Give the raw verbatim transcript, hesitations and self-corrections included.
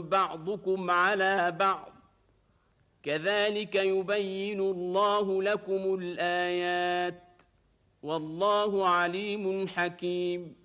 بعضكم على بعض كذلك يبين الله لكم الآيات والله عليم حكيم